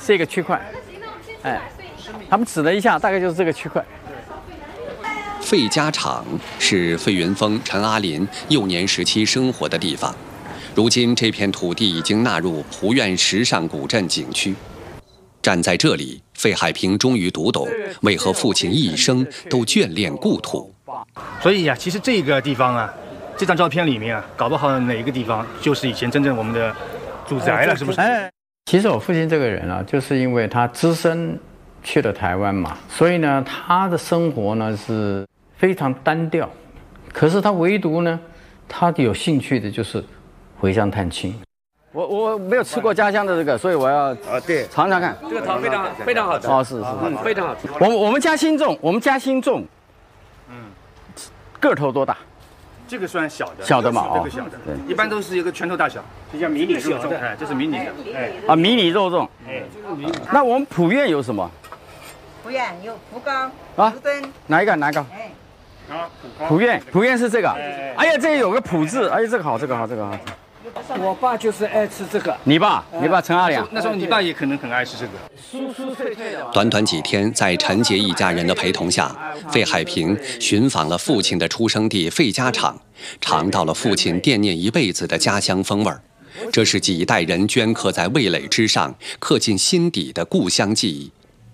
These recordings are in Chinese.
这个区块，哎，他们指了一下，大概就是这个区块。 费家场是费云峰、陈阿林幼年时期生活的地方，如今这片土地已经纳入蒲院时尚古镇景区。站在这里，费海平终于读懂为何父亲一生都眷恋故土。 所以呀，其实这个地方啊，这张照片里面啊，搞不好哪个地方就是以前真正我们的祖宅了，是不是？ 哎，其实我父亲这个人啊，就是因为他只身去了台湾嘛，所以呢，他的生活呢是非常单调。可是他唯独呢，他有兴趣的就是回乡探亲。我没有吃过家乡的这个，所以我要对尝尝看。 这个桃非常好吃哦，是， 非常好吃。 我们家新种，个头多大？ 这个算小的， 小的嘛， 这个小的，一般都是一个拳头大小，这叫迷你肉粽，哎，这是迷你的，哎， 啊，迷你肉粽，哎，那我们蒲院有什么？ 蒲院有蒲糕啊， 蒲墩， 哪一个？ 哎， 蒲院是这个，哎呀，这有个蒲字，哎呀，这个好。 我爸就是爱吃这个。 你爸陈阿良， 那时候你爸也可能很爱吃这个。 酥酥脆脆的。 短短几天，在陈杰一家人的陪同下，费海平寻访了父亲的出生地费家场，尝到了父亲惦念一辈子的家乡风味儿。这是几代人镌刻在味蕾之上、刻进心底的故乡记忆。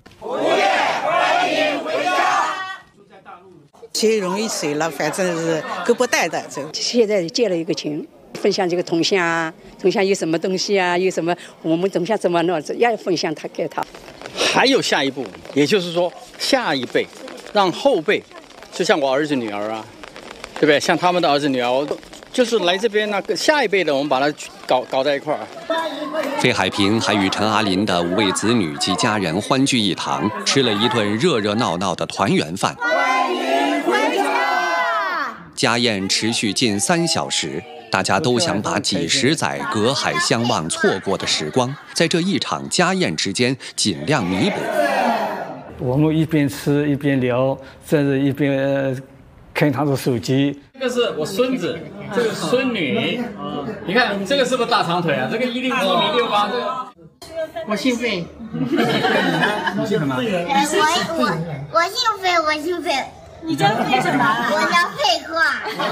血容易碎了，反正是够不带的。现在建了一个群，分享这个铜像啊，铜像有什么东西啊，有什么我们铜像怎么弄，要分享他给他。 还有下一步，也就是说下一辈，让后辈，就像我儿子女儿啊，对不对？像他们的儿子女儿，就是来这边那个下一辈的，我们把它搞在一块儿。 费海平还与陈阿林的5位子女及家人欢聚一堂，吃了一顿热热闹闹的团圆饭。家宴持续近3小时，大家都想把几十载隔海相望错过的时光，在这一场家宴之间尽量弥补。 我们一边吃一边聊，甚至一边看他的手机。 这个是我孙子，这个孙女，你看这个是不是大长腿啊？这个1.1米68，这个。 我姓费。 你姓什么？ 我姓费。你叫费什么？我叫费克。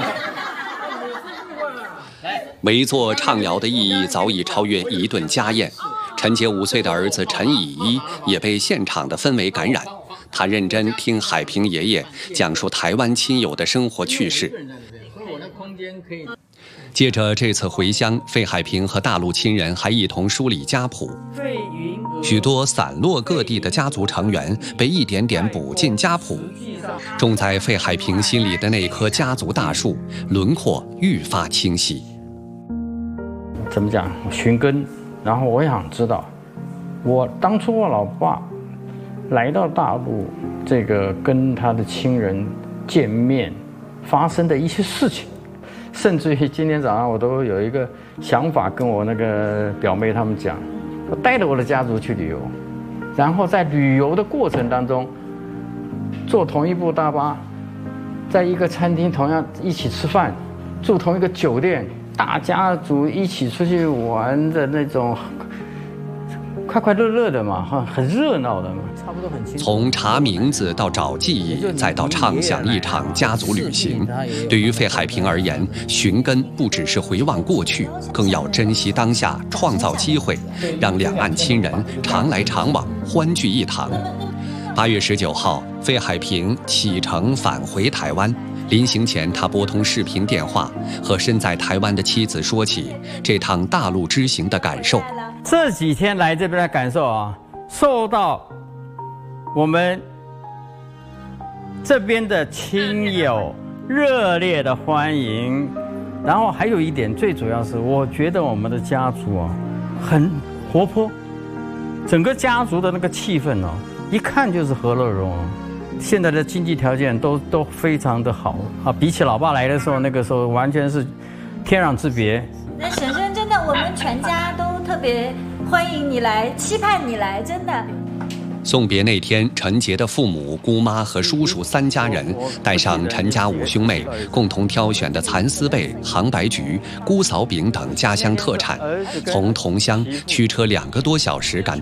围坐畅聊的意义早已超越一顿家宴。陈杰5岁的儿子陈以一也被现场的氛围感染，他认真听海平爷爷讲述台湾亲友的生活趣事。借着这次回乡，费海平和大陆亲人还一同梳理家谱，许多散落各地的家族成员被一点点补进家谱，种在费海平心里的那棵家族大树轮廓愈发清晰。 怎么讲？寻根，然后我想知道，我当初我老爸来到大陆，这个跟他的亲人见面发生的一些事情。甚至于今天早上我都有一个想法，跟我那个表妹他们讲，我带着我的家族去旅游，然后在旅游的过程当中，坐同一部大巴，在一个餐厅同样一起吃饭，住同一个酒店，大家族一起出去玩的那种，快快乐乐的嘛，很热闹的嘛。差不多很清楚。 从查名字到找记忆，再到畅想一场家族旅行，对于费海平而言，寻根不只是回望过去，更要珍惜当下，创造机会，让两岸亲人常来常往，欢聚一堂。8月19号，费海平启程返回台湾。临行前，他拨通视频电话，和身在台湾的妻子说起这趟大陆之行的感受。 这几天来这边的感受啊，受到我们这边的亲友热烈的欢迎，然后还有一点，最主要是我觉得我们的家族啊很活泼，整个家族的那个气氛哦，一看就是和乐融融。现在的经济条件都非常的好啊，比起老爸来的时候，那个时候完全是天壤之别。 那婶婶真的，我们全家都特别欢迎你来，期盼你来，真的。 送别那天，陈杰的父母、姑妈和叔叔3家人带上陈家5兄妹共同挑选的蚕丝被、杭白菊、姑嫂饼等家乡特产，从同乡驱车2个多小时赶